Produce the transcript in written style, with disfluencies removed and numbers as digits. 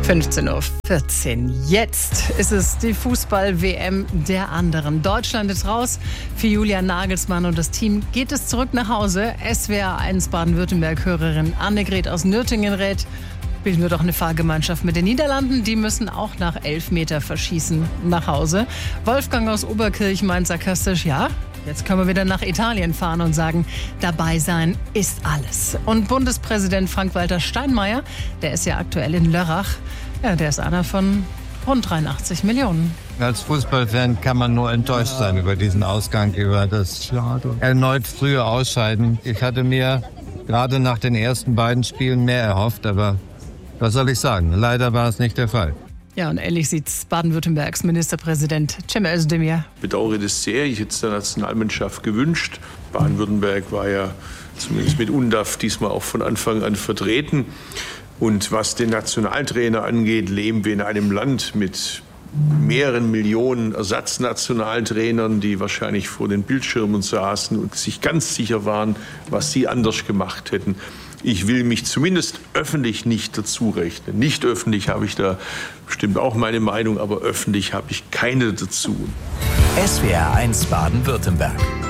15:14 Uhr. Jetzt ist es die Fußball-WM der anderen. Deutschland ist raus. Für Julian Nagelsmann und das Team geht es zurück nach Hause. SWR 1 Baden-Württemberg-Hörerin Annegret aus Nürtingen rät, bilden wir doch eine Fahrgemeinschaft mit den Niederlanden. Die müssen auch nach Elfmeter verschießen nach Hause. Wolfgang aus Oberkirch meint sarkastisch, ja, jetzt können wir wieder nach Italien fahren und sagen, dabei sein ist alles. Und Bundespräsident Frank-Walter Steinmeier, der ist ja aktuell in Lörrach, ja, der ist einer von rund 83 Millionen. Als Fußballfan kann man nur enttäuscht sein über diesen Ausgang, über das erneut frühe Ausscheiden. Ich hatte mir gerade nach den ersten beiden Spielen mehr erhofft, aber was soll ich sagen? Leider war es nicht der Fall. Ja, und ähnlich sieht's Baden-Württembergs Ministerpräsident Cem Özdemir. Ich bedauere das sehr. Ich hätte es der Nationalmannschaft gewünscht. Baden-Württemberg war ja zumindest mit UNDAF diesmal auch von Anfang an vertreten. Und was den Nationaltrainer angeht, leben wir in einem Land mit mehreren Millionen Ersatznationaltrainern, die wahrscheinlich vor den Bildschirmen saßen und sich ganz sicher waren, was sie anders gemacht hätten. Ich will mich zumindest öffentlich nicht dazu rechnen. Nicht öffentlich habe ich da bestimmt auch meine Meinung, aber öffentlich habe ich keine dazu. SWR 1 Baden-Württemberg.